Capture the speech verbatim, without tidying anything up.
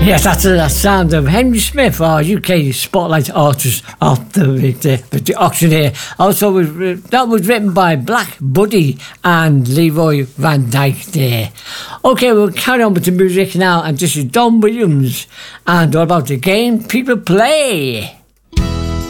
Yes, that's the sound of Henry Smith, our U K Spotlight Artist of the week, the, the auctioneer. Also, was, that was written by Black Buddy and Leroy Van Dyke there. Okay, we'll carry on with the music now, and this is Don Williams, and all about the game people play.